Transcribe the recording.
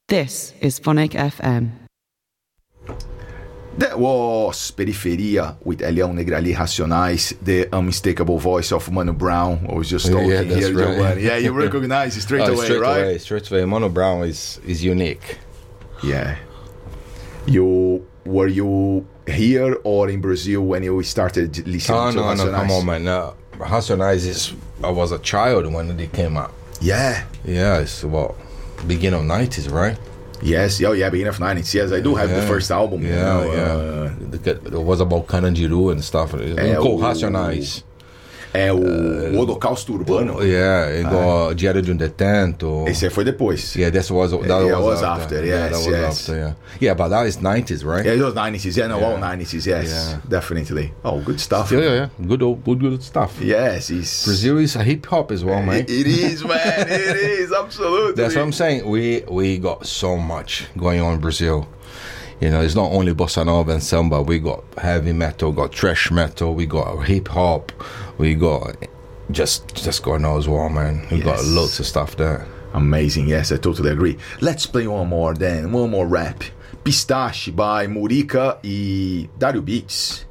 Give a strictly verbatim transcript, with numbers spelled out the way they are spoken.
This is Phonic F M. That was Periferia with Elião Negrali Racionais, the unmistakable voice of Mano Brown. I was just talking yeah, here, right. Giovanni. Yeah, you recognize it straight oh, away, straight right? Away, straight away. Mano Brown is, is unique. Yeah. You were you here or in Brazil when you started listening oh, to no, Racionais? no, come on, man. No, Racionais is. I was a child when they came out. Yeah. Yeah, it's about beginning of nineties, right? Yes, oh yeah, beginning of nineties. Yes, I do have yeah. the first album. Yeah, you know, yeah. Uh, it was about Carandiru and stuff. It é called o, Racionais. É o uh, Holocausto Urbano. Yeah, igual ah. Diário de um Detento. Esse aí foi depois. Yeah, that was that yeah, was, was after. after. Yes, yeah, that was yes. after. Yeah, yeah, but that is nineties, right? Yeah, it was nineties. Yeah, no, yeah. all nineties. Yes, yeah. Definitely. Oh, good stuff. Yeah, yeah, yeah. Good, old, good, good stuff. Yes, it's Brazil is a hip hop as well, man. It, it is, man. It is absolutely. That's what I'm saying. We we got so much going on in Brazil. You know, it's not only bossa nova and samba. We got heavy metal, got thrash metal, we got hip hop, we got just just going on as well, man. We yes. got loads of stuff there. Amazing. Yes, I totally agree. Let's play one more then. One more rap. Pistache by Murica e Dario Beats.